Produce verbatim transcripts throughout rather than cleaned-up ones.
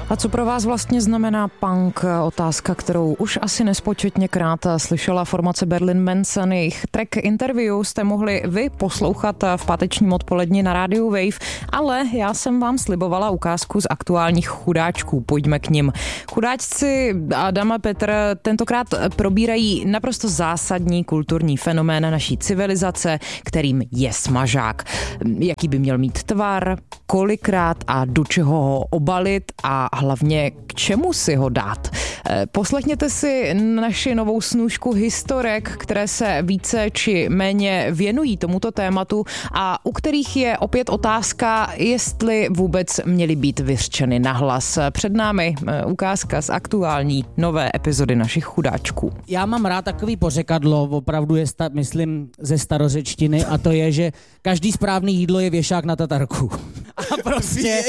A co pro vás vlastně znamená punk? Otázka, kterou už asi nespočetněkrát slyšela formace Berlin Manson. Jejich track Interview jste mohli vy poslouchat v pátečním odpoledni na rádiu Wave, ale já jsem vám slibovala ukázku z aktuálních chudáčků. Pojďme k nim. Chudáčci Adam a Petr tentokrát probírají naprosto zásadní kulturní fenomén naší civilizace, kterým je smažák. Jaký by měl mít tvar, kolikrát a do čeho ho obalit a hlavně k čemu si ho dát. Poslechněte si naši novou snůšku historek, které se více či méně věnují tomuto tématu a u kterých je opět otázka, jestli vůbec měly být vyřčeny nahlas. Před námi ukázka z aktuální nové epizody našich chudáčků. Já mám rád takový pořekadlo, opravdu je, sta, myslím, ze starořečtiny, a to je, že každý správný jídlo je věšák na tatarku. A prostě,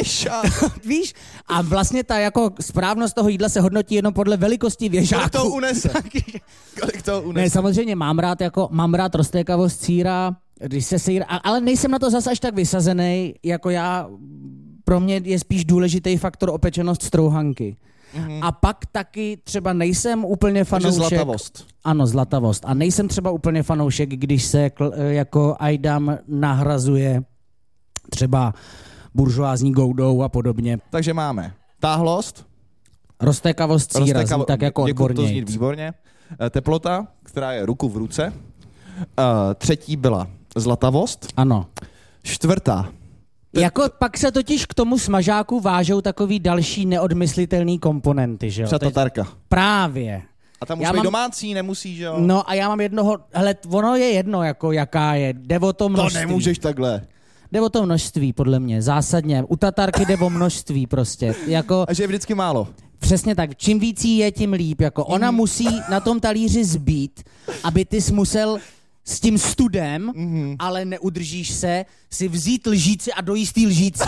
víš, a vlastně ta jako správnost toho jídla se hodnotí jenom podle velikosti věšáku. Kolik to unese? Kolik to unese? Ne, samozřejmě mám rád, jako, mám rád roztékavost sýra, když se sýr, ale nejsem na to zas až tak vysazený, jako já, pro mě je spíš důležitý faktor opečenost strouhanky. Mm-hmm. A pak taky třeba nejsem úplně fanoušek. Takže zlatavost. Ano, zlatavost. A nejsem třeba úplně fanoušek, když se jako ajdam nahrazuje třeba buržoázní goudou a podobně. Takže máme táhlost, roztékavost síra, roztékavo... tak jako odborně. To zní výborně. Teplota, která je ruku v ruce. Uh, třetí byla zlatavost. Ano. Čtvrtá. Te... Jako pak se totiž k tomu smažáku vážou takový další neodmyslitelný komponenty, že jo? Třeba tatarka. Právě. A tam musí být mám... domácí, nemusí, že jo? No a já mám jednoho, hele, ono je jedno, jako jaká je, jde o to množství. To nemůžeš takhle. Jde o to množství, podle mě, zásadně. U tatarky jde o množství prostě. Jako... A že je vždycky málo. Přesně tak. Čím víc jí je, tím líp. Jako ona mm. musí na tom talíři zbít, aby ty jsi musel s tím studem, mm-hmm. ale neudržíš se, si vzít lžíci a dojíst tý lžíci.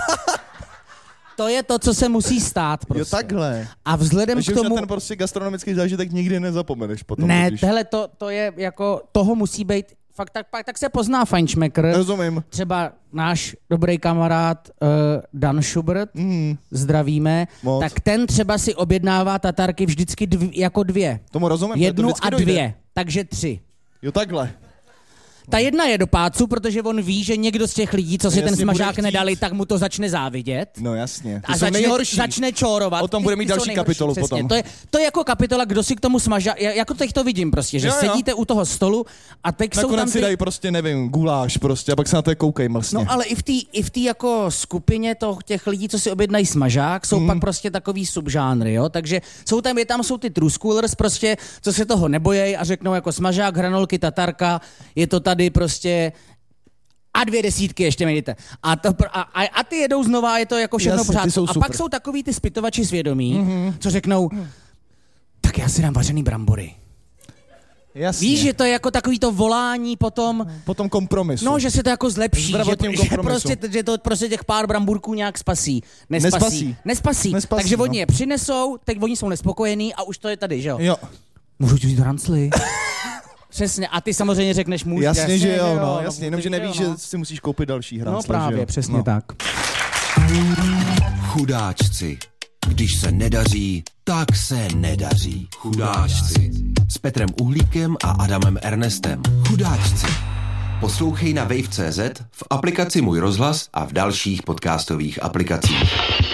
To je to, co se musí stát prostě. Jo, takhle. A vzhledem Takže k tomu... už na ten prostě gastronomický zážitek nikdy nezapomeneš potom. Ne, když... tohle to, to je jako, toho musí být, fakt tak, tak, tak se pozná fajnšmekr. Rozumím. Třeba náš dobrý kamarád uh, Dan Schubert, mm. zdravíme, Moc. Tak ten třeba si objednává tatarky vždycky dv, jako dvě. Tomu rozumím. Jednu to a dojde. dvě, takže tři. Jo, takhle. Ta jedna je do pácu, protože on ví, že někdo z těch lidí, co si ten smažák nedali, tak mu to začne závidět. No jasně. Ty a začne, nejhorší. začne čórovat. O tom bude mít další kapitolu přesně. potom. To je, to je jako kapitola, kdo si k tomu smažák, jako teď to vidím prostě, že jo, jo. Sedíte u toho stolu a teď nakonec jsou tam ty... si dají prostě, nevím, guláš prostě a pak se na to koukají mlsně. No ale i v té i v té jako skupině toho, těch lidí, co si objednají smažák, jsou mm. pak prostě takový subžánry, jo, takže jsou tam, je tam jsou ty true schoolers prostě, co se toho nebojejí a řeknou jako smažák, hranolky, tatarka, je to tady prostě a dvě desítky ještě mějte. A, to, a, a, a ty jedou znova, je to jako všechno pořád. A pak jsou takový ty zpytovači svědomí, mm-hmm. co řeknou, tak já si dám vařený brambory. Jasně. Víš, že to je jako takový to volání potom... Potom kompromisu. No, že se to jako zlepší, že, že, prostě, že to prostě těch pár bramburků nějak spasí. Nespasí. Nespasí. Nespasí. Nespasí. Takže no. oni je přinesou, teď oni jsou nespokojení a už to je tady, že jo? Jo. Můžu ti vzít hrancli? Přesně, a ty samozřejmě řekneš můj. Jasně, jasně, že jo, jo, no, jasně, jenom že nevíš, jo, no. že si musíš koupit další hrancle. No právě, že přesně no. tak. Chudáčci. Když se nedaří, tak se nedaří. Chudáčci. S Petrem Uhlíkem a Adamem Ernestem. Chudáčci. Poslouchej na wave tečka cé zet, v aplikaci Můj rozhlas a v dalších podcastových aplikacích.